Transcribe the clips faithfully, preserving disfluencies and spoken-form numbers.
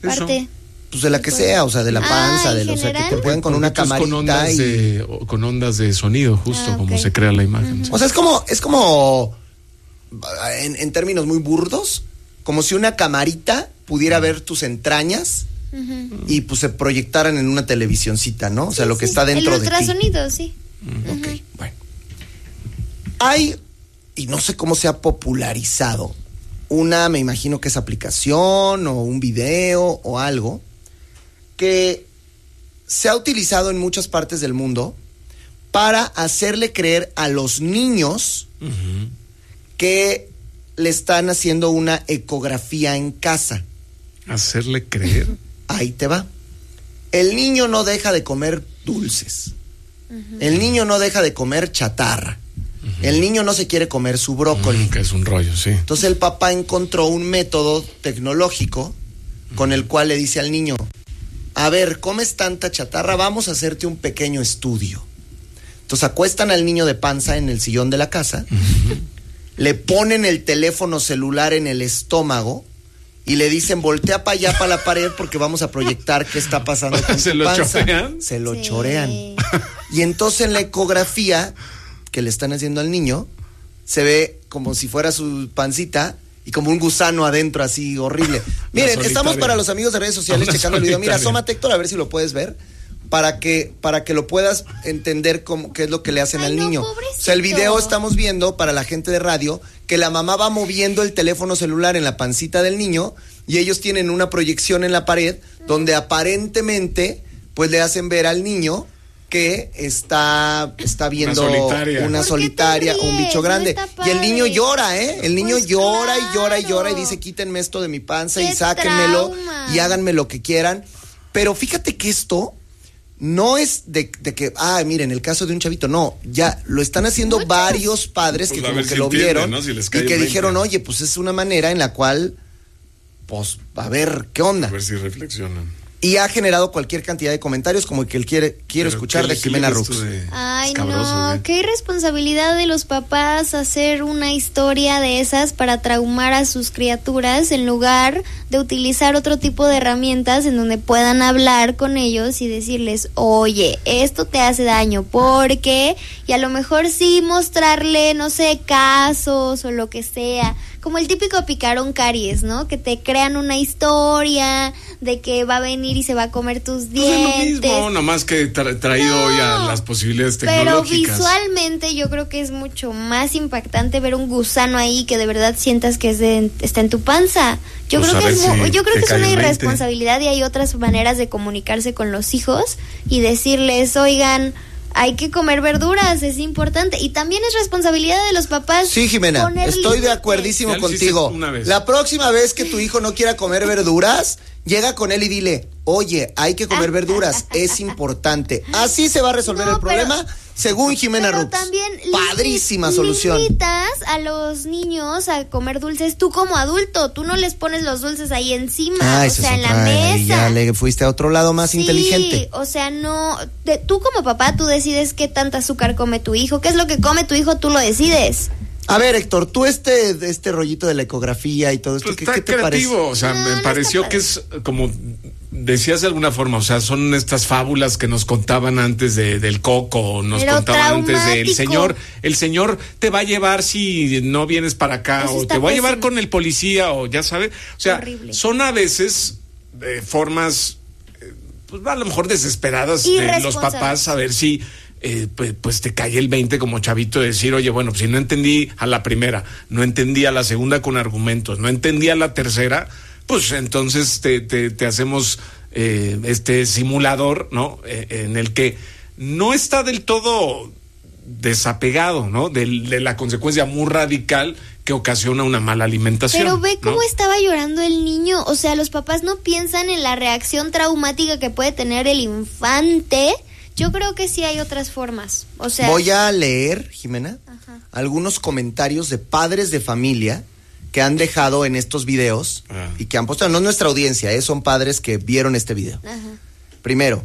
parte. Pues de la que sea, o sea, de la panza, ah, de los, o sea, que te pueden con una camarita con ondas, y... de, con ondas de sonido, justo ah, okay. como se crea la imagen. Uh-huh. O sea, es como, es como, en, en términos muy burdos, como si una camarita pudiera uh-huh. ver tus entrañas uh-huh. y pues se proyectaran en una televisioncita, ¿no? O sea, sí, lo que sí. está dentro de ti. El ultrasonido, sí. Uh-huh. Ok, bueno. Hay, y no sé cómo se ha popularizado, una, me imagino que es aplicación o un video o algo, que se ha utilizado en muchas partes del mundo para hacerle creer a los niños uh-huh. que le están haciendo una ecografía en casa. ¿Hacerle creer? Ahí te va. El niño no deja de comer dulces. Uh-huh. El niño no deja de comer chatarra. Uh-huh. El niño no se quiere comer su brócoli. Uh, que es un rollo, sí. Entonces el papá encontró un método tecnológico uh-huh. con el cual le dice al niño: a ver, comes tanta chatarra, vamos a hacerte un pequeño estudio. Entonces acuestan al niño de panza en el sillón de la casa, uh-huh. le ponen el teléfono celular en el estómago y le dicen: voltea para allá, para la pared, porque vamos a proyectar qué está pasando con ¿Se tu lo panza. chorean? Se lo sí. chorean. Y entonces en la ecografía que le están haciendo al niño, se ve como si fuera su pancita y como un gusano adentro, así horrible. Miren, estamos para los amigos de redes sociales Una checando solitaria. el video. Mira, asómate, Héctor, a ver si lo puedes ver, para que para que lo puedas entender cómo, qué es lo que le hacen Ay, al no, niño. pobrecito. O sea, el video estamos viendo, para la gente de radio, que la mamá va moviendo el teléfono celular en la pancita del niño y ellos tienen una proyección en la pared mm. donde aparentemente pues le hacen ver al niño que está, está viendo una solitaria, una solitaria un bicho grande. No, y el niño llora, ¿eh? El niño pues llora claro. y llora y llora y dice: quítenme esto de mi panza ¡Qué y sáquenmelo trauma! Y háganme lo que quieran. Pero fíjate que esto no es de, de que, ah, miren, el caso de un chavito, no, ya lo están haciendo Muchos. varios padres pues que como que si lo entiende, vieron, ¿no? Si les cae y que dijeron: oye, pues es una manera en la cual, pues, a ver, ¿qué onda? A ver si reflexionan. Y ha generado cualquier cantidad de comentarios como el que él quiere quiero escuchar de Jimena Rux. De... Ay, no, qué irresponsabilidad de los papás hacer una historia de esas para traumar a sus criaturas en lugar de utilizar otro tipo de herramientas en donde puedan hablar con ellos y decirles: oye, esto te hace daño, porque, y a lo mejor sí mostrarle, no sé, casos o lo que sea. Como el típico picarón caries, ¿no? Que te crean una historia de que va a venir y se va a comer tus dientes. Pues es lo mismo, nomás que tra- traído no, ya las posibilidades tecnológicas. Pero visualmente yo creo que es mucho más impactante ver un gusano ahí que de verdad sientas que es de, está en tu panza. Yo pues creo que es, si muy, yo creo que es una irresponsabilidad y hay otras maneras de comunicarse con los hijos y decirles: oigan, hay que comer verduras, es importante. Y también es responsabilidad de los papás. Sí, Jimena, estoy límites. de acuerdísimo contigo. La próxima vez que tu hijo no quiera comer verduras, llega con él y dile: oye, hay que comer verduras, es importante. Así se va a resolver no, el problema, pero, según Jimena Rux. También padrísima limit, solución. Limitas a los niños a comer dulces tú como adulto. Tú no les pones los dulces ahí encima, ah, o sea, en la mesa. Ya le fuiste a otro lado más sí, inteligente. O sea, no, de, tú como papá, tú decides qué tanta azúcar come tu hijo. ¿Qué es lo que come tu hijo? Tú lo decides. A ver, Héctor, tú este este rollito de la ecografía y todo esto, pues ¿qué, ¿qué, ¿qué te creativo, parece? o sea, no, me no pareció que es como decías de alguna forma, o sea, son estas fábulas que nos contaban antes de, del Coco, nos Pero contaban traumático. antes del señor, el señor te va a llevar si no vienes para acá, Eso o te va a llevar con el policía, o ya sabes, o sea, horrible. Son a veces eh, formas, eh, pues a lo mejor desesperadas de los papás, a ver si Eh, pues, pues te cae el veinte como chavito de decir: oye, bueno, pues si no entendí a la primera, no entendí a la segunda con argumentos, no entendí a la tercera, pues entonces te, te, te hacemos eh, este simulador, ¿no? Eh, en el que no está del todo desapegado, ¿no? De, de la consecuencia muy radical que ocasiona una mala alimentación. Pero ve cómo ¿no? estaba llorando el niño, o sea, los papás no piensan en la reacción traumática que puede tener el infante. Yo creo que sí hay otras formas, o sea... Voy a leer, Jimena, Ajá. algunos comentarios de padres de familia que han dejado en estos videos ah. y que han postado, no es nuestra audiencia, ¿eh? Son padres que vieron este video. Ajá. Primero,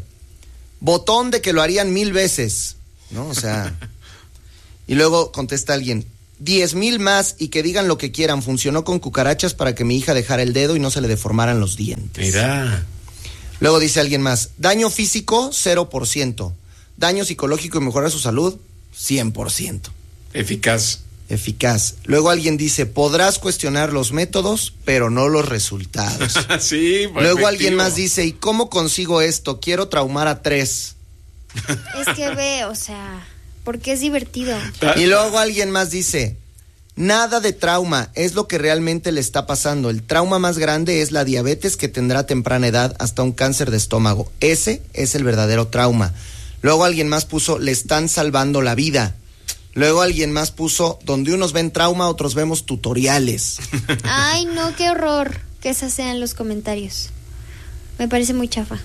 botón de que lo harían mil veces, ¿no? O sea... y luego contesta alguien: diez mil más y que digan lo que quieran. Funcionó con cucarachas para que mi hija dejara el dedo y no se le deformaran los dientes. Mira. Luego dice alguien más, daño físico, cero por ciento. Daño psicológico y mejorar su salud, cien por ciento. Eficaz. Eficaz. Luego alguien dice, podrás cuestionar los métodos, pero no los resultados. Sí, Luego efectivo. Alguien más dice, ¿y cómo consigo esto? Quiero traumar a tres. Es que ve, o sea, porque es divertido. Y luego alguien más dice, nada de trauma, es lo que realmente le está pasando. El trauma más grande es la diabetes que tendrá a temprana edad hasta un cáncer de estómago. Ese es el verdadero trauma. Luego alguien más puso, le están salvando la vida. Luego alguien más puso, donde unos ven trauma, otros vemos tutoriales. Ay, no, qué horror que esas sean los comentarios. Me parece muy chafa.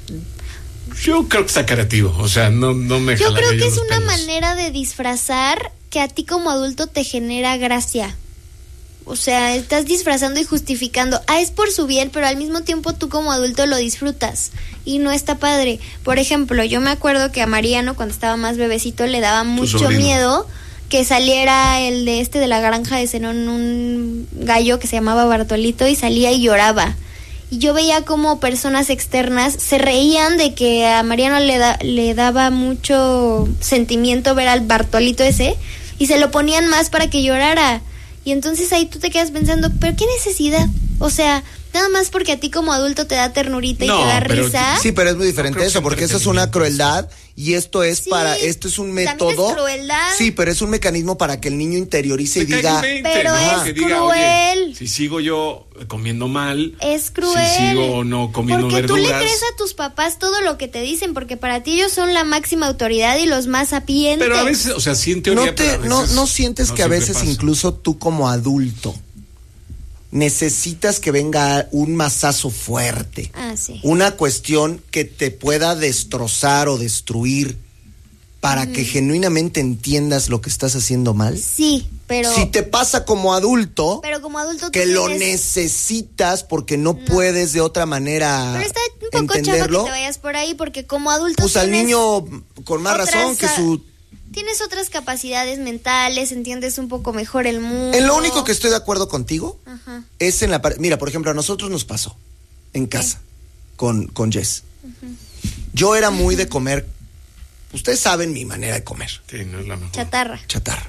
Yo creo que está creativo, o sea, no, no me Yo creo que es una pelos. manera de disfrazar que a ti como adulto te genera gracia. O sea, estás disfrazando y justificando. Ah, es por su bien, pero al mismo tiempo tú como adulto lo disfrutas. Y no está padre. Por ejemplo, yo me acuerdo que a Mariano, cuando estaba más bebecito, le daba mucho miedo que saliera el de este de la granja de Zenón, un gallo que se llamaba Bartolito, y salía y lloraba. Y yo veía como personas externas se reían de que a Mariano le, da, le daba mucho sentimiento ver al Bartolito ese, y se lo ponían más para que llorara. Y entonces ahí tú te quedas pensando, ¿pero qué necesidad? O sea, nada más porque a ti como adulto te da ternurita no, y te da pero, risa. Sí, pero es muy diferente no eso, porque eso es una crueldad y esto es sí, para, esto es un método. Es crueldad. Sí, pero es un mecanismo para que el niño interiorice Se y diga. veinte, pero ¿no? es que diga, cruel. Oye, si sigo yo comiendo mal, es cruel. si sigo no comiendo porque verduras. Porque tú le crees a tus papás todo lo que te dicen, porque para ti ellos son la máxima autoridad y los más sapientes. Pero a veces, o sea, sí en teoría, No, te, pero a veces no, no sientes no que a veces pasa. incluso tú como adulto necesitas que venga un mazazo fuerte. Ah, sí. Una cuestión que te pueda destrozar o destruir para mm. que genuinamente entiendas lo que estás haciendo mal. Sí, pero... Si te pasa como adulto, pero como adulto que tienes... lo necesitas porque no, no puedes de otra manera pero está un poco entenderlo, chafa que te vayas por ahí, porque como adulto pues al niño con más otras, razón que su... Tienes otras capacidades mentales, entiendes un poco mejor el mundo. En lo único que estoy de acuerdo contigo Ajá. es en la... Mira, por ejemplo, a nosotros nos pasó en casa con, con Jess. Uh-huh. Yo era muy de comer... Ustedes saben mi manera de comer. Sí, no es la mejor. Chatarra. Chatarra.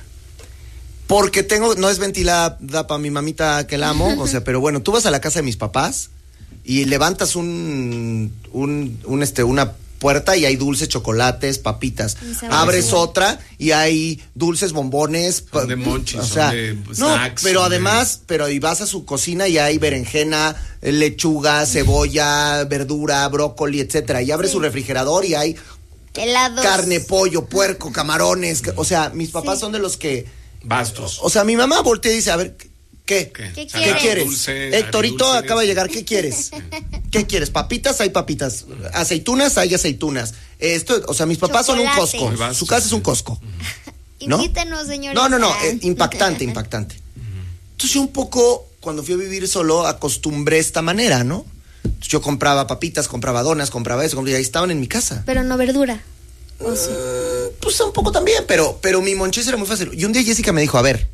Porque tengo... No es ventilada para mi mamita que la amo, o sea, pero bueno, tú vas a la casa de mis papás y levantas un... un, un este, una... puerta y hay dulces, chocolates, papitas. Abres sí. otra y hay dulces, bombones, son de monchis, o sea, son de no, snacks, pero además, de... pero y vas a su cocina y hay berenjena, lechuga, cebolla, verdura, brócoli, etcétera. Y abres sí. su refrigerador y hay helados, carne, pollo, puerco, camarones, o sea, mis papás sí. son de los que bastos. O sea, mi mamá voltea y dice, a ver, ¿qué? ¿Qué, ¿Qué, ¿Qué quieres? Dulce, Héctorito dulce, acaba de llegar, ¿qué quieres? ¿Qué quieres? Papitas, hay papitas. Aceitunas, hay aceitunas. Esto, o sea, mis papás Chocolate. son un Costco. Vasto, Su casa sí. es un Costco. ¿No? Invítenos, señorita. No, no, no, eh, impactante, impactante. Entonces yo un poco, cuando fui a vivir solo, acostumbré esta manera, ¿no? Entonces, yo compraba papitas, compraba donas, compraba eso, compraba, y ahí estaban en mi casa. Pero no verdura. Uh, sí? Pues un poco también, pero, pero mi monchés era muy fácil. Y un día Jessica me dijo, a ver,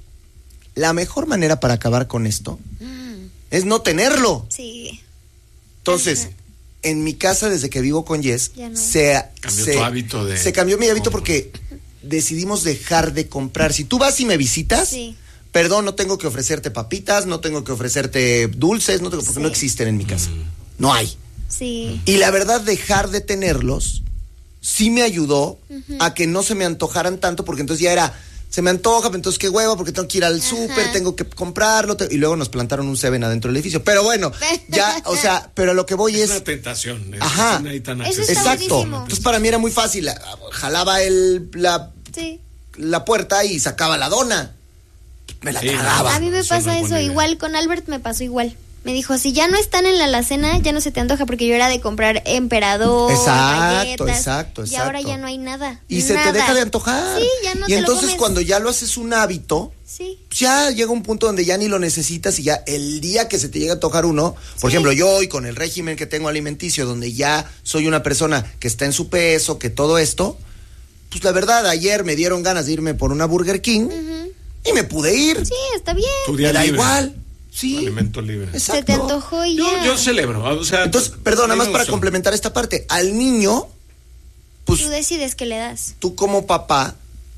la mejor manera para acabar con esto mm. es no tenerlo. Sí. Entonces, Ajá. en mi casa, desde que vivo con Jess, no. se, cambió se, tu hábito de... se cambió mi hábito porque decidimos dejar de comprar. Si tú vas y me visitas, sí. perdón, no tengo que ofrecerte papitas, no tengo que ofrecerte dulces, no tengo, porque sí. no existen en mi casa. Mm. No hay. Sí. Y la verdad, dejar de tenerlos sí me ayudó uh-huh. a que no se me antojaran tanto, porque entonces ya era... Se me antoja, pero entonces qué hueva, porque tengo que ir al súper, tengo que comprarlo, te... y luego nos plantaron un Seven adentro del edificio. Pero bueno, ya, o sea, pero lo que voy es... Es una tentación. Es Ajá, una tan Eso está exacto. buenísimo. Entonces para mí era muy fácil, jalaba el, la, sí. la puerta y sacaba la dona. Me la sí, tragaba. A mí me eso pasa no eso, igual con Albert me pasó igual. Me dijo, si ya no están en la alacena, ya no se te antoja, porque yo era de comprar emperador, exacto, galletas, exacto, exacto. Y ahora ya no hay nada. Y nada. se te deja de antojar. Sí, ya no y te entonces lo comes. Cuando ya lo haces un hábito, sí. ya llega un punto donde ya ni lo necesitas y ya el día que se te llega a antojar uno, por sí. ejemplo, yo hoy con el régimen que tengo alimenticio, donde ya soy una persona que está en su peso, que todo esto, pues la verdad, ayer me dieron ganas de irme por una Burger King. Uh-huh. y me pude ir. Sí, está bien. Tu día Me da libre. igual. Sí. Alimento libre. Exacto. Se te antojó y Yo, ya. yo celebro. O sea, Entonces, perdón, nada a mí más me para gustó. complementar esta parte. Al niño, pues Tú decides qué le das. tú como papá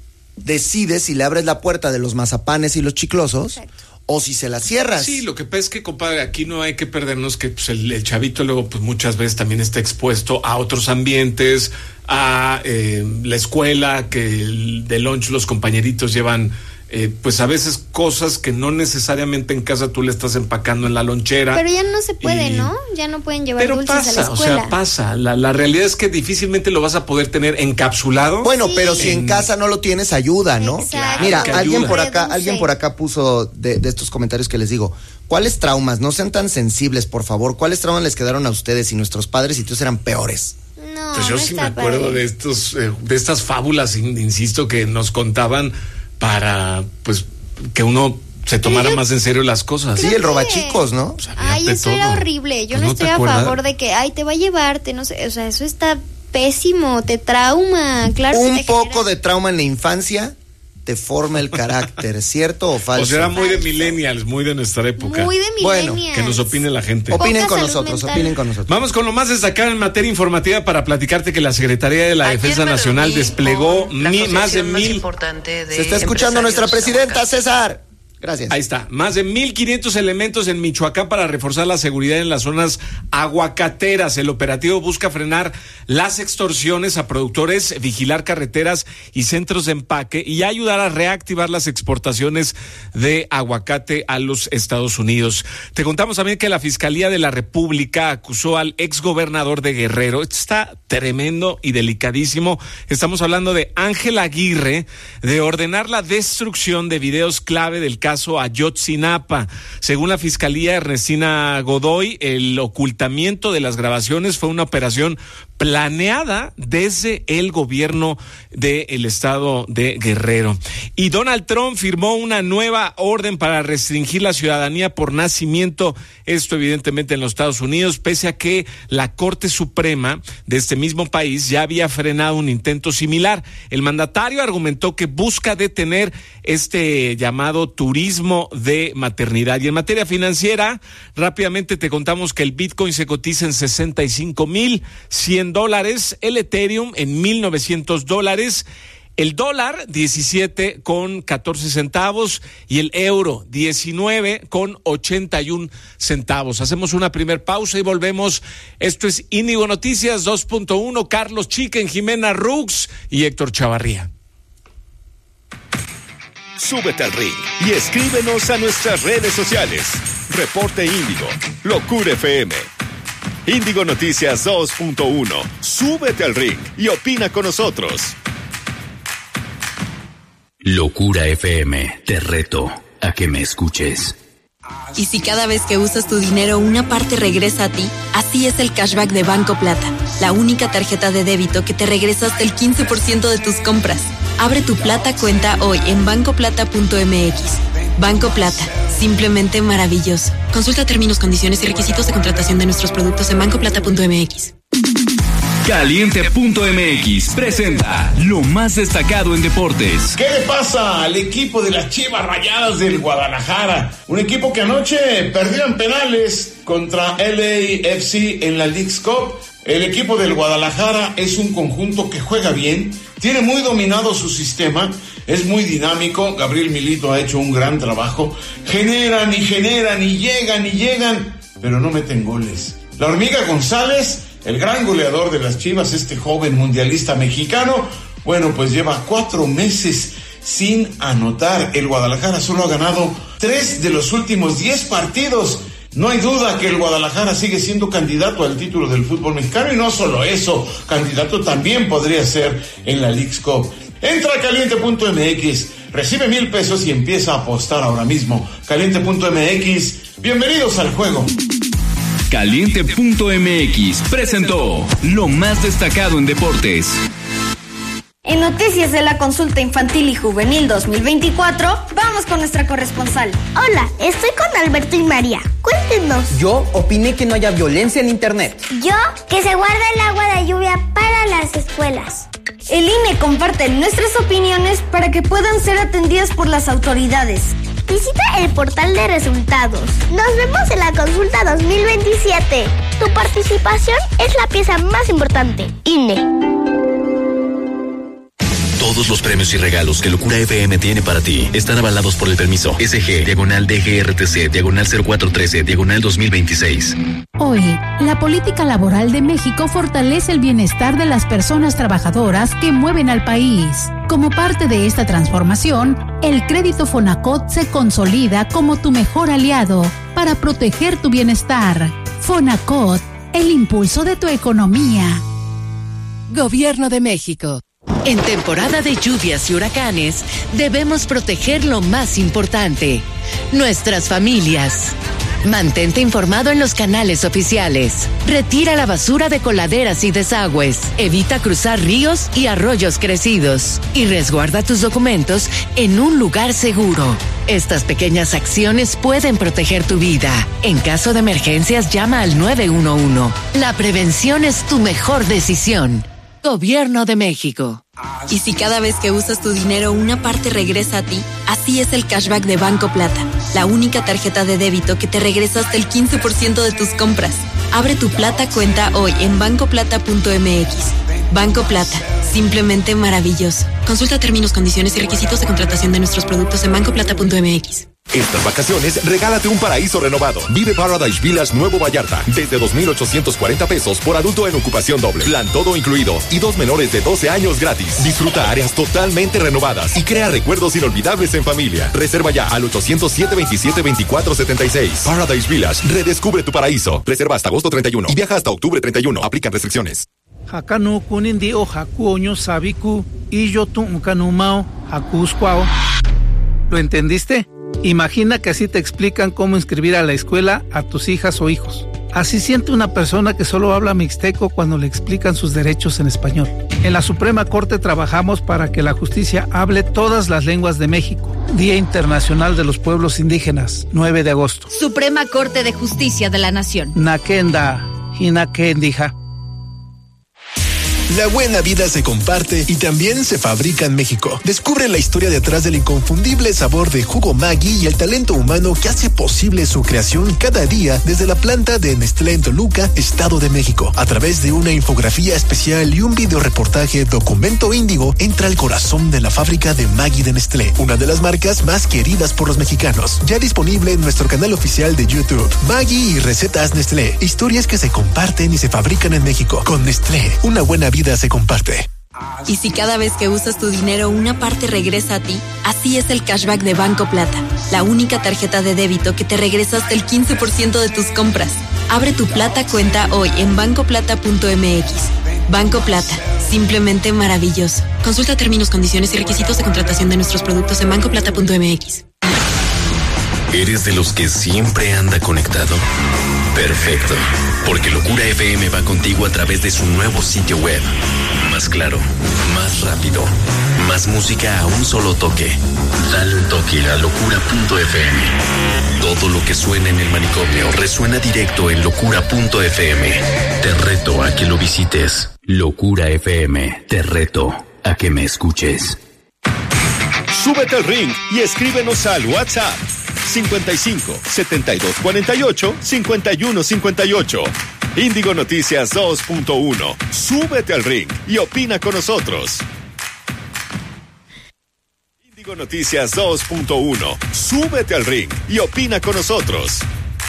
decides si le abres la puerta de los mazapanes y los chiclosos. Exacto. O si se la cierras. Sí, lo que pasa es que, compadre, aquí no hay que perdernos que pues, el, el chavito luego pues muchas veces también está expuesto a otros ambientes, a eh, la escuela, que el, de lunch los compañeritos llevan eh, pues a veces cosas que no necesariamente en casa tú le estás empacando en la lonchera. Pero ya no se puede, Y- ¿no? Ya no pueden llevar Pero dulces pasa, a la o escuela. sea, pasa. La, la realidad es que difícilmente lo vas a poder tener encapsulado. Bueno, Sí. pero si en casa no lo tienes, ayuda, ¿no? Exacto. Mira, que alguien ayuda. por acá, Reduce. alguien por acá puso de, de estos comentarios que les digo, ¿cuáles traumas? No sean tan sensibles, por favor. ¿Cuáles traumas les quedaron a ustedes y nuestros padres y tú eran peores? No, Pues yo no sí me está acuerdo padre. de estos, eh, de estas fábulas, in- insisto, que nos contaban para, pues, que uno se tomara yo- más en serio las cosas. Sí, Creo el que- robachicos, ¿no? Pues había Ay, de eso era todo. horrible. Yo Pues no, ¿no te estoy a acuerdas? favor de que, ay, te va a llevarte, no sé. O sea, eso está pésimo, te trauma. Claro que Un te poco genera- de trauma en la infancia te forma el carácter, ¿cierto o falso? O sea, era muy de Falso. millennials, muy de nuestra época. Muy de Bueno, millennials. Que nos opine la gente. Opinen Poca con salud nosotros, mental. opinen con nosotros. Vamos con lo más destacado en materia informativa para platicarte que la Secretaría de la Ayer Defensa me Nacional reuní desplegó con la mi- más de asociación más mil. importante de Se está escuchando nuestra empresarios presidenta, locales. César. Gracias. Ahí está, más de mil quinientos elementos en Michoacán para reforzar la seguridad en las zonas aguacateras. El operativo busca frenar las extorsiones a productores, vigilar carreteras y centros de empaque y ayudar a reactivar las exportaciones de aguacate a los Estados Unidos. Te contamos también que la Fiscalía de la República acusó al exgobernador de Guerrero. Esto está tremendo y delicadísimo. Estamos hablando de Ángel Aguirre, de ordenar la destrucción de videos clave del caso Ayotzinapa. Según la Fiscalía Ernestina Godoy, el ocultamiento de las grabaciones fue una operación planeada desde el gobierno del estado de Guerrero. Y Donald Trump firmó una nueva orden para restringir la ciudadanía por nacimiento, esto evidentemente en los Estados Unidos, pese a que la Corte Suprema de este mismo país ya había frenado un intento similar. El mandatario argumentó que busca detener este llamado turismo de maternidad. Y en materia financiera, rápidamente te contamos que el Bitcoin se cotiza en sesenta y cinco mil cien dólares, el Ethereum en mil novecientos dólares, el dólar diecisiete con catorce centavos y el euro diecinueve con ochenta y un centavos. Hacemos una primer pausa y volvemos. Esto es Índigo Noticias dos punto uno, Carlos Chiquen, Jimena Rux y Héctor Chavarría. Súbete al ring y escríbenos a nuestras redes sociales. Reporte Índigo, Locura F M. Índigo Noticias dos punto uno. Súbete al ring y opina con nosotros. Locura F M, te reto a que me escuches. Y si cada vez que usas tu dinero una parte regresa a ti, así es el cashback de Banco Plata, la única tarjeta de débito que te regresa hasta el quince por ciento de tus compras. Abre tu Plata cuenta hoy en banco plata punto m x. Banco Plata, simplemente maravilloso. Consulta términos, condiciones y requisitos de contratación de nuestros productos en banco plata punto m x. Caliente punto m x presenta lo más destacado en deportes. ¿Qué le pasa al equipo de las Chivas Rayadas del Guadalajara? Un equipo que anoche perdió en penales contra L A F C en la Leagues Cup. El equipo del Guadalajara es un conjunto que juega bien, tiene muy dominado su sistema, es muy dinámico. Gabriel Milito ha hecho un gran trabajo. Generan y generan y llegan y llegan, pero no meten goles. La Hormiga González, el gran goleador de las Chivas, este joven mundialista mexicano, bueno, pues lleva cuatro meses sin anotar. El Guadalajara solo ha ganado tres de los últimos diez partidos. No hay duda que el Guadalajara sigue siendo candidato al título del fútbol mexicano y no solo eso, candidato también podría ser en la Leagues Cup. Entra a caliente punto m x, recibe mil pesos y empieza a apostar ahora mismo. caliente punto m x, bienvenidos al juego. Caliente punto m x presentó lo más destacado en deportes. En noticias de la consulta infantil y juvenil dos mil veinticuatro, vamos con nuestra corresponsal. Hola, estoy con Alberto y María. Cuéntenos. Yo opiné que no haya violencia en internet. Yo, que se guarda el agua de lluvia para las escuelas. El I N E comparte nuestras opiniones para que puedan ser atendidas por las autoridades. Visita el portal de resultados. Nos vemos en la consulta dos mil veintisiete. Tu participación es la pieza más importante. I N E. Todos los premios y regalos que Locura F M tiene para ti están avalados por el permiso S G, diagonal D G R T C, diagonal cero cuatro trece, diagonal dos mil veintiséis. Hoy, la política laboral de México fortalece el bienestar de las personas trabajadoras que mueven al país. Como parte de esta transformación, el crédito Fonacot se consolida como tu mejor aliado para proteger tu bienestar. Fonacot, el impulso de tu economía. Gobierno de México. En temporada de lluvias y huracanes, debemos proteger lo más importante, nuestras familias. Mantente informado en los canales oficiales. Retira la basura de coladeras y desagües. Evita cruzar ríos y arroyos crecidos. Y resguarda tus documentos en un lugar seguro. Estas pequeñas acciones pueden proteger tu vida. En caso de emergencias, llama al nueve uno uno. La prevención es tu mejor decisión. Gobierno de México. Y si cada vez que usas tu dinero una parte regresa a ti, así es el cashback de Banco Plata, la única tarjeta de débito que te regresa hasta el quince por ciento de tus compras. Abre tu Plata cuenta hoy en banco plata punto m x. Banco Plata, simplemente maravilloso. Consulta términos, condiciones y requisitos de contratación de nuestros productos en banco plata punto m x. Estas vacaciones, regálate un paraíso renovado. Vive Paradise Village Nuevo Vallarta. Desde dos mil ochocientos cuarenta pesos por adulto en ocupación doble. Plan todo incluido. Y dos menores de doce años gratis. Disfruta áreas totalmente renovadas. Y crea recuerdos inolvidables en familia. Reserva ya al ochocientos siete veintisiete veinticuatro setenta y seis. Paradise Village. Redescubre tu paraíso. Reserva hasta agosto treinta y uno. Y viaja hasta octubre treinta y uno. Aplican restricciones. Hakanu kunindi o hakuoño sabiku. Y yo tu unkanumao hakusquao. ¿Lo entendiste? Imagina que así te explican cómo inscribir a la escuela a tus hijas o hijos. Así siente una persona que solo habla mixteco cuando le explican sus derechos en español. En la Suprema Corte trabajamos para que la justicia hable todas las lenguas de México. Día Internacional de los Pueblos Indígenas, nueve de agosto. Suprema Corte de Justicia de la Nación. Nakenda, Hinakendija. La buena vida se comparte y también se fabrica en México. Descubre la historia detrás del inconfundible sabor de Jugo Maggi y el talento humano que hace posible su creación cada día desde la planta de Nestlé en Toluca, Estado de México. A través de una infografía especial y un videoreportaje Documento Índigo, entra al corazón de la fábrica de Maggi de Nestlé, una de las marcas más queridas por los mexicanos. Ya disponible en nuestro canal oficial de YouTube. Maggi y recetas Nestlé, historias que se comparten y se fabrican en México. Con Nestlé, una buena vida se comparte. Y si cada vez que usas tu dinero una parte regresa a ti, así es el cashback de Banco Plata, la única tarjeta de débito que te regresa hasta el quince por ciento de tus compras. Abre tu Plata cuenta hoy en banco plata punto m x. Banco Plata, simplemente maravilloso. Consulta términos, condiciones y requisitos de contratación de nuestros productos en banco plata punto m x. ¿Eres de los que siempre anda conectado? Perfecto, porque Locura F M va contigo a través de su nuevo sitio web. Más claro, más rápido, más música a un solo toque. Dale un toque a locura punto f m. Todo lo que suena en el manicomio resuena directo en locura punto f m. Te reto a que lo visites. Locura F M, te reto a que me escuches. Súbete al ring y escríbenos al WhatsApp cincuenta y cinco, setenta y dos cuarenta y ocho, cincuenta y uno cincuenta y ocho. Índigo Noticias dos punto uno. Súbete al ring y opina con nosotros. Índigo Noticias dos punto uno. Súbete al ring y opina con nosotros.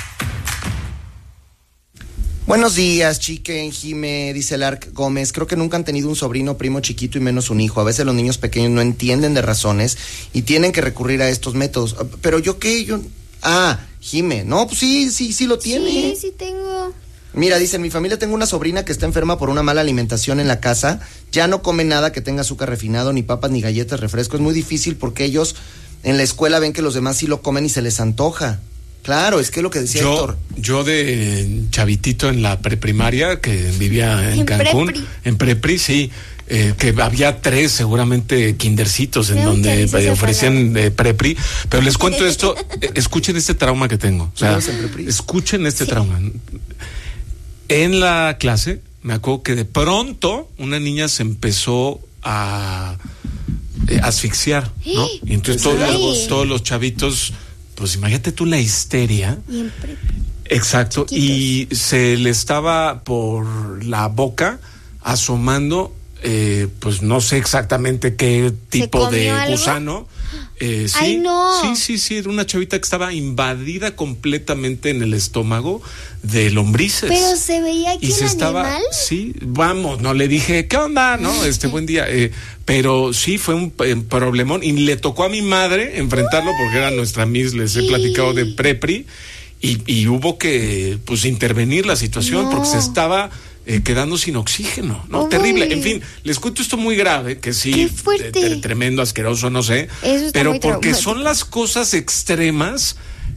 Buenos días, Chiquen, Jime, dice Lark Gómez. Creo que nunca han tenido un sobrino, primo chiquito y menos un hijo. A veces los niños pequeños no entienden de razones y tienen que recurrir a estos métodos. Pero yo qué, yo... Ah, Jime, no, pues sí, sí, sí lo tiene. Sí, sí tengo. Mira, dice, en mi familia tengo una sobrina que está enferma por una mala alimentación en la casa. Ya no come nada que tenga azúcar refinado, ni papas, ni galletas, refresco. Es muy difícil porque ellos en la escuela ven que los demás sí lo comen y se les antoja. Claro, es que lo que decía yo, Héctor. Yo de chavitito en la preprimaria, que vivía en, en Cancún, prepri. en prepri, sí, eh, que había tres seguramente kindercitos en donde eh, ofrecían eh, prepri, pero les cuento esto, eh, escuchen este trauma que tengo, o sea, escuchen este sí. trauma. En la clase, me acuerdo que de pronto una niña se empezó a eh, asfixiar, ¿no? Y entonces todos los, todos los chavitos, pues imagínate tú la histeria. Siempre. Exacto, Chiquitos. y se le estaba por la boca asomando, eh, pues no sé exactamente qué tipo de algo? gusano. Eh, sí, Ay, no. sí, sí, sí, era una chavita que estaba invadida completamente en el estómago de lombrices. Pero se veía aquí y el se estaba, animal. sí, vamos, no le dije, ¿qué onda? No, este buen día, eh, pero sí fue un eh, problemón y le tocó a mi madre enfrentarlo porque era nuestra Miss, les he platicado de Prepri y, y hubo que, pues, intervenir la situación No. porque se estaba Eh, quedando sin oxígeno, ¿no? Uy. Terrible. En fin, les cuento esto muy grave, que sí, Qué fuerte. eh, tre- tremendo, asqueroso, no sé, Eso está pero muy porque traumático. son las cosas extremas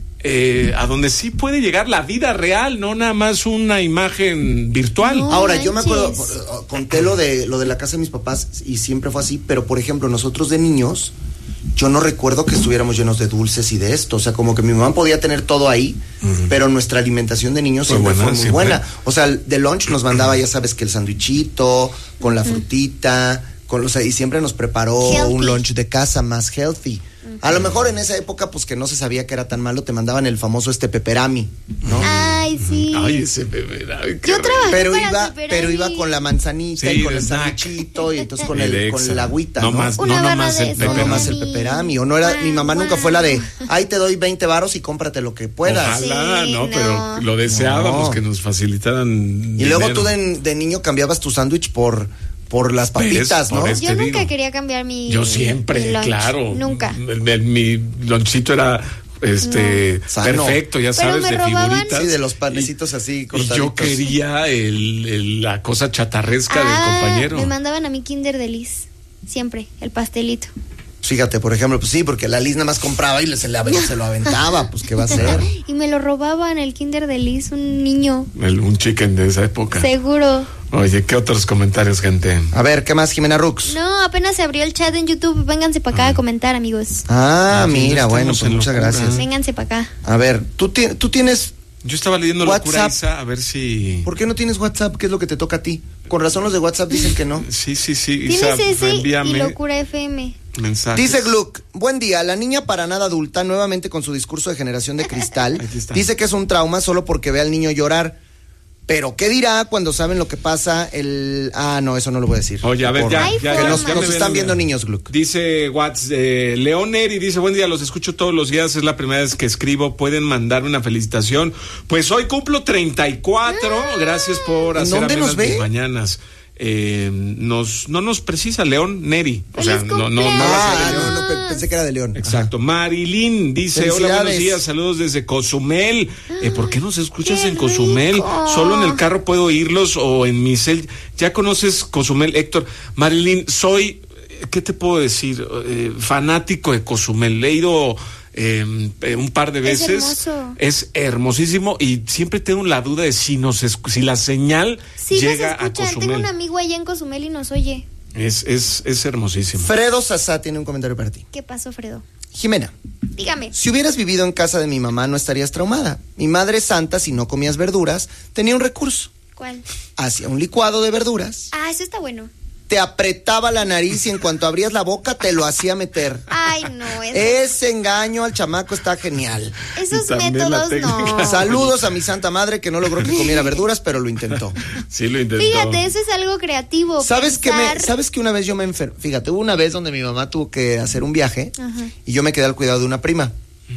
eh, a donde sí puede llegar la vida real, no nada más una imagen virtual. No. Ahora, yo me acuerdo, manches. por- conté lo de lo de la casa de mis papás y siempre fue así, pero por ejemplo, nosotros de niños, yo no recuerdo que estuviéramos llenos de dulces y de esto, o sea, como que mi mamá podía tener todo ahí, uh-huh. pero nuestra alimentación de niños Fue siempre buena, fue muy siempre. buena. O sea, de lunch nos mandaba, ya sabes, que el sandwichito, con la frutita, con los, y siempre nos preparó Healthy. un lunch de casa más healthy. A lo mejor en esa época, pues que no se sabía que era tan malo, te mandaban el famoso este peperami, ¿no? Ay, sí. Ay, ese bebé. ay, qué Yo horrible. trabajé Pero para iba, Peperami. pero iba con la manzanita Sí, y con de el snack. sandwichito y entonces con Y el de con extra. la agüita, no ¿no? más, Una no barra nomás de el eso. No peperami. nomás el peperami, o no era, mi mamá nunca fue la de, ay, te doy veinte varos y cómprate lo que puedas. Ojalá, Sí, no, no. pero lo deseábamos No. que nos facilitaran. Y luego dinero. tú de, de niño cambiabas tu sándwich por, por las Pues, papitas, por ¿no? eso. Yo te nunca digo. quería cambiar mi Yo siempre, mi lunch. claro. Nunca. El- el- mi lonchito era este No. Sano. perfecto, ya Pero sabes, me de robaban- figuritas. Sí, de los panecitos así Y cortaditos. yo quería el, el- la cosa chatarresca del Ah, compañero. me mandaban a mi Kinder de Liz. Siempre, el pastelito. Fíjate, por ejemplo, pues sí, porque la Liz nada más compraba y le- se, le, se lo aventaba, pues ¿qué va a hacer? Y me lo robaban el Kinder de Liz, un niño. El- un chicken de esa época. Seguro. Oye, ¿qué otros comentarios, gente? A ver, ¿qué más, Jimena Rux? No, apenas se abrió el chat en YouTube. Vénganse para acá a comentar, amigos. Ah, Ah, sí, mira, ya bueno, estamos pues en muchas locura. gracias. Vénganse para acá. A ver, ¿tú, ti- tú tienes, Yo estaba leyendo Locura WhatsApp. Isa, a ver si... ¿por qué no tienes WhatsApp? ¿Qué es lo que te toca a ti? Con razón los de WhatsApp dicen que no. Sí, sí, sí. Isa, Tienes ese y reenvíame Locura F M. mensajes. Dice Gluck, buen día, la niña para nada adulta, nuevamente con su discurso de generación de cristal, Aquí está. dice que es un trauma solo porque ve al niño llorar. Pero, ¿qué dirá cuando saben lo que pasa el... Ah, no, eso no lo voy a decir. Oye, a ver, Por- ya, Hay ya, Que ya, nos, ya nos me están ven- viendo niños, Gluck. Dice Watts de Leoner y dice, buen día, los escucho todos los días, es la primera vez que escribo, pueden mandarme una felicitación. Pues hoy cumplo treinta y cuatro, gracias por ¿En hacer dónde amenas nos ve? mis mañanas. Eh, nos, no nos precisa León Neri, o sea, ¡Feliz no, no, no va a ser Ah, de León. no, no, pe- pensé que era de León. Exacto. Marilyn dice, hola, Felicidades. buenos días, saludos desde Cozumel. Eh, ¿Por qué nos escuchas ¡Qué en Cozumel? rico! Solo en el carro puedo oírlos o en mi cel. ¿Ya conoces Cozumel, Héctor? Marilyn, soy, ¿qué te puedo decir? Eh, fanático de Cozumel. He ido eh, eh, un par de Es veces. hermoso. Es hermosísimo y siempre tengo la duda de si nos escu- si la señal Sí, llega nos a escuchan. Tengo Cozumel. un amigo allá en Cozumel y nos oye. Es, es, es hermosísimo. Fredo Sasá tiene un comentario para ti. ¿Qué pasó, Fredo? Jimena, Dígame. si hubieras vivido en casa de mi mamá no estarías traumada. Mi madre santa, si no comías verduras, tenía un recurso. ¿Cuál? Hacía un licuado de verduras, Ah, eso está bueno. te apretaba la nariz y en cuanto abrías la boca te lo hacía meter. Ay, no. Eso, Ese engaño al chamaco está genial. esos Y también la métodos técnica. no. Saludos a mi santa madre que no logró que comiera verduras, pero lo intentó. Sí, lo intentó. Fíjate, eso es algo creativo. ¿Sabes que me, pensar- sabes que una vez yo me enfermé? Fíjate, hubo una vez donde mi mamá tuvo que hacer un viaje Ajá. y yo me quedé al cuidado de una prima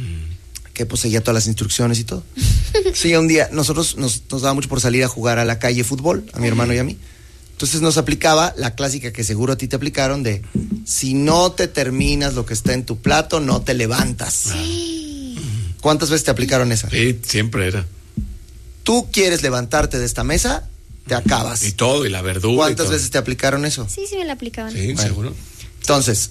que pues seguía todas las instrucciones y todo. Sí, un día nosotros nos, nos daba mucho por salir a jugar a la calle fútbol, a mi hermano y a mí. Entonces nos aplicaba la clásica que seguro a ti te aplicaron de si no te terminas lo que está en tu plato, no te levantas. ¿Cuántas veces te aplicaron esa? Sí, siempre era. Tú quieres levantarte de esta mesa, te acabas. Y todo, y la verdura. y ¿Cuántas todo. veces te aplicaron eso? Sí, sí me la aplicaban. Sí, Bueno. seguro. Entonces,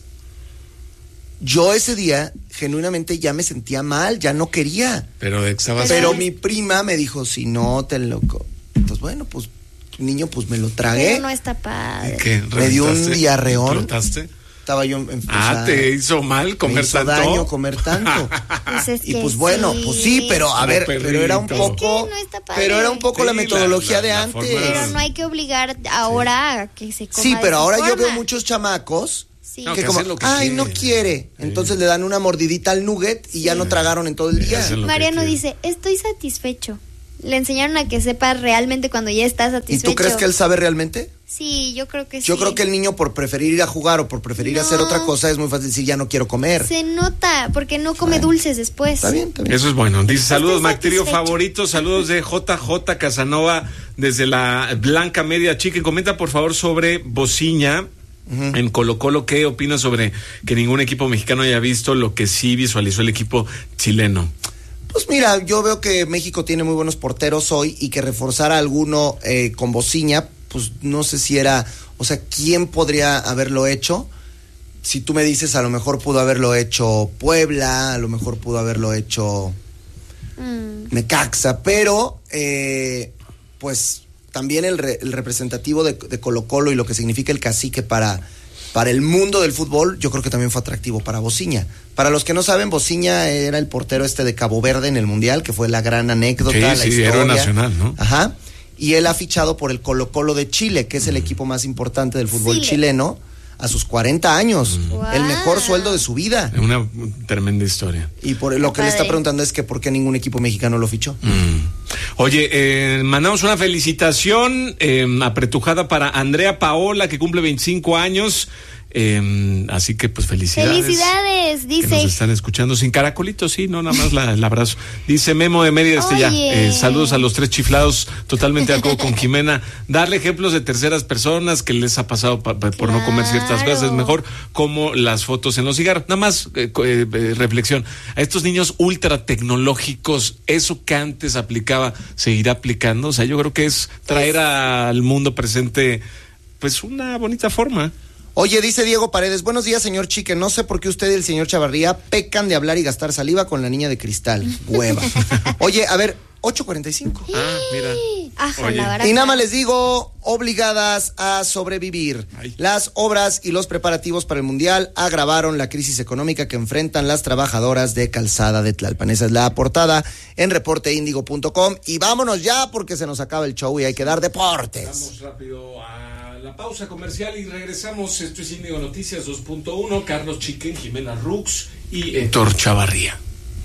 yo ese día genuinamente ya me sentía mal, ya no quería. Pero estabas. Pero mi prima me dijo, si no te lo... co-". Pues bueno, pues niño, pues me lo tragué. Pero no está padre. ¿Qué? Me dio un ¿Reventaste? diarreón. ¿Explotaste? Estaba yo en, Ah, o sea, te hizo mal comer me hizo tanto. daño comer tanto. Pues es y que pues bueno, sí. pues sí, pero a Como ver, perrito. pero era un poco, no está padre. pero era un poco Sí, la metodología la- de la- la antes. forma- Pero no hay que obligar ahora a que se coma Sí, de pero esa ahora yo forma. veo muchos chamacos Sí. No, que que como, hacen lo que ay, quieren. no quiere. Entonces le dan una mordidita al nugget y ya no tragaron en todo el día. hacen lo que Mariano quieren. dice, estoy satisfecho. Le enseñaron a que sepa realmente cuando ya está ¿Y satisfecho. tú crees que él sabe realmente? Sí, yo creo que sí. Yo creo que el niño por preferir ir a jugar o por preferir No. hacer otra cosa es muy fácil decir ya no quiero comer. Se nota, porque no come dulces después. Está bien, está bien. Eso es bueno. Dice, saludos, Estoy Mactrio satisfecho. favorito. Saludos de J J Casanova desde la Blanca Media Chicken. Comenta, por favor, sobre Bociña. Uh-huh. En Colo Colo, ¿qué opinas sobre que ningún equipo mexicano haya visto lo que sí visualizó el equipo chileno? Pues mira, yo veo que México tiene muy buenos porteros hoy y que reforzar a alguno eh, con Bociña, pues no sé si era, o sea, ¿quién podría haberlo hecho? Si tú me dices, a lo mejor pudo haberlo hecho Puebla, a lo mejor pudo haberlo hecho mm. Necaxa, pero eh, pues también el, re, el representativo de, de Colo Colo y lo que significa el cacique para, para el mundo del fútbol, yo creo que también fue atractivo para Bociña. Para los que no saben, Bociña era el portero este de Cabo Verde en el Mundial, que fue la gran anécdota, sí, la sí, historia. héroe nacional, ¿no? Ajá. Y él ha fichado por el Colo Colo de Chile, que es el equipo más importante del fútbol Chile. chileno, a sus cuarenta años. Wow. El mejor sueldo de su vida. Una tremenda historia. Y por lo que Padre. le está preguntando es que por qué ningún equipo mexicano lo fichó. Mm. Oye, eh, mandamos una felicitación eh, apretujada para Andrea Paola, que cumple veinticinco años. Eh, así que pues felicidades. Felicidades, Que dice. nos están escuchando sin caracolito, sí, no, nada más la, el abrazo. Dice Memo de Mérida este ya. Oye. Eh, saludos a los tres chiflados, totalmente de acuerdo con Jimena. Darle ejemplos de terceras personas que les ha pasado pa, pa, por no comer ciertas cosas es mejor, como las fotos en los cigarros. Nada más eh, eh, eh, reflexión. A estos niños ultra tecnológicos, eso que antes aplicaba, seguirá aplicando. O sea, yo creo que es traer al mundo presente, pues, una bonita forma. Oye, dice Diego Paredes, buenos días, señor Chique, no sé por qué usted y el señor Chavarría pecan de hablar y gastar saliva con la niña de cristal. Hueva. Oye, a ver, ocho cuarenta y cinco. Ah, mira. Aja, Oye. la baraja. Y nada más les digo, obligadas a sobrevivir. Ay. Las obras y los preparativos para el Mundial agravaron la crisis económica que enfrentan las trabajadoras de Calzada de Tlalpan. Esa es la portada en reporte índigo punto com. Y vámonos ya porque se nos acaba el show y hay que dar deportes. Vamos rápido a la pausa comercial y regresamos. Esto es Índigo Noticias dos punto uno. Carlos Chiquen, Jimena Rux y Héctor Chavarría.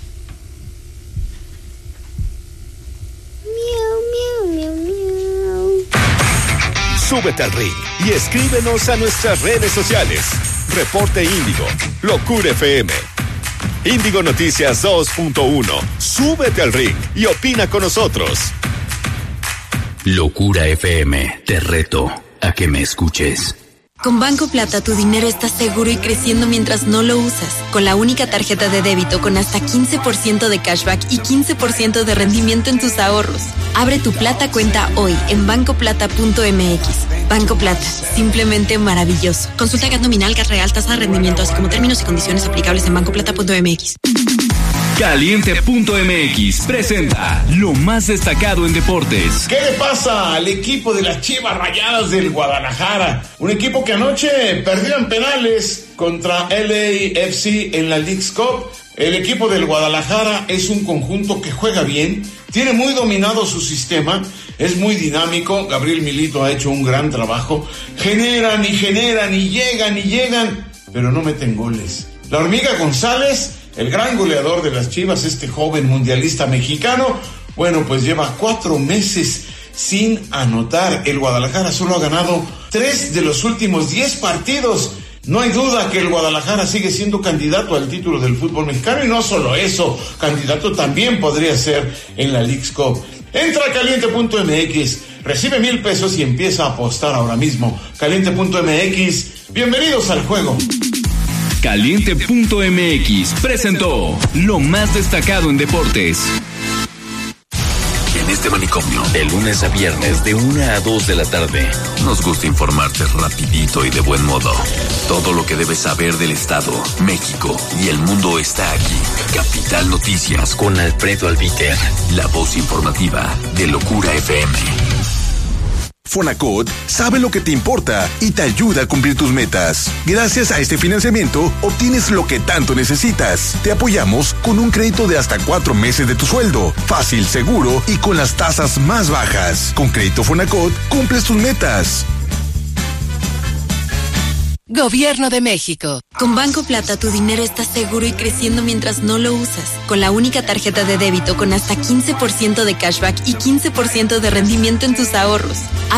Miau, miau, miau, miau. Súbete al ring y escríbenos a nuestras redes sociales. Reporte Índigo, Locura F M. Índigo Noticias dos punto uno. Súbete al ring y opina con nosotros. Locura F M, te reto a que me escuches. Con Banco Plata tu dinero está seguro y creciendo mientras no lo usas. Con la única tarjeta de débito con hasta quince por ciento de cashback y quince por ciento de rendimiento en tus ahorros. Abre tu Plata cuenta hoy en banco plata punto m x. Banco Plata, simplemente maravilloso. Consulta G A T nominal, G A T real, tasa de rendimiento, así como términos y condiciones aplicables en banco plata punto m x. Caliente punto m x presenta lo más destacado en deportes. ¿Qué le pasa al equipo de las Chivas Rayadas del Guadalajara? Un equipo que anoche perdió en penales contra L A F C en la Leagues Cup. El equipo del Guadalajara es un conjunto que juega bien, tiene muy dominado su sistema, es muy dinámico. Gabriel Milito ha hecho un gran trabajo. Generan y generan y llegan y llegan, pero no meten goles. La Hormiga González, el gran goleador de las Chivas, este joven mundialista mexicano, bueno, pues lleva cuatro meses sin anotar. El Guadalajara solo ha ganado tres de los últimos diez partidos. No hay duda que el Guadalajara sigue siendo candidato al título del fútbol mexicano, y no solo eso, candidato también podría ser en la Leagues Cup. Entra a caliente punto m x, recibe mil pesos y empieza a apostar ahora mismo. caliente punto m x, bienvenidos al juego. Caliente punto m x presentó lo más destacado en deportes. En este manicomio, de lunes a viernes, de una a dos de la tarde, nos gusta informarte rapidito y de buen modo. Todo lo que debes saber del Estado, México y el mundo está aquí. Capital Noticias con Alfredo Albíter, la voz informativa de Locura F M. Fonacot sabe lo que te importa y te ayuda a cumplir tus metas. Gracias a este financiamiento, obtienes lo que tanto necesitas. Te apoyamos con un crédito de hasta cuatro meses de tu sueldo. Fácil, seguro y con las tasas más bajas. Con Crédito Fonacot, cumples tus metas. Gobierno de México. Con Banco Plata tu dinero está seguro y creciendo mientras no lo usas. Con la única tarjeta de débito con hasta quince por ciento de cashback y quince por ciento de rendimiento en tus ahorros.